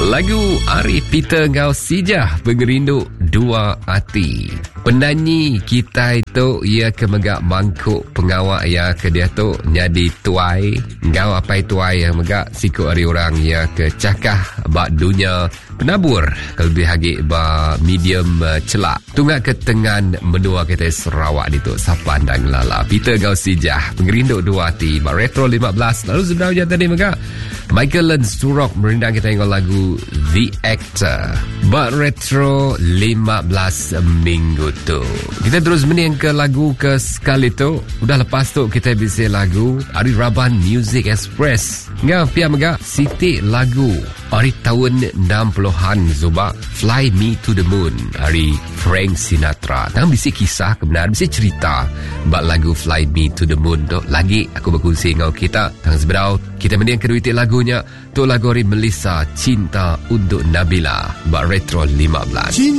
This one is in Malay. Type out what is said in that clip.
Lagu Ari Peter Ngau Sijah Pengerinduk Dua Hati. Penyanyi kita itu ia kemegak mangkuk pengawak ya ke dia tu nyadi tuai ngau apa tuai yang megak sikut hari orang ya ke cakah bak dunia penabur kelebih hagi ba medium celak tunggak ke tengan menua kita Sarawak ditu sapan dan lala Peter Ngau Sijah Pengerinduk Dua Hati ba Retro 15. Lalu sebenarnya tadi megak Michael Learns to Rock merindang kita tengok lagu The Actor ba Retro 15 minggu tu. Kita terus meniang ke lagu ke sekali tu. Udah lepas tu kita bisa lagu Ari Raban Music Express ngah pia mega Siti lagu Ari tahun 60-an Zuba Fly Me to the Moon Ari Frank Sinatra. Tang bisa kisah kebenaran, bisa cerita bak lagu Fly Me to the Moon tu. Lagi aku berkongsi dengan kita tang seberau kita meniang keduitik lagunya tu lagu Ari Melissa Cinta untuk Nabila bak Retro 15.